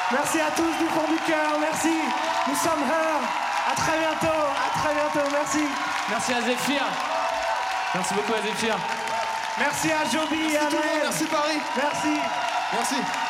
Merci à tous du fond du cœur, merci. Nous sommes Her. À très bientôt, merci. Merci à Zéphyr. Merci beaucoup à Zéphyr. Merci à Joby et à Noël. Merci Paris. Merci. Merci.